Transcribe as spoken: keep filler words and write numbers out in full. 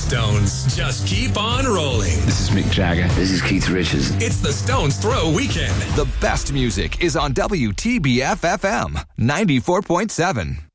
Stones just keep on rolling. This is Mick Jagger. This is Keith Richards. It's the Stones Throw Weekend. The best music is on W T B F F M ninety-four point seven.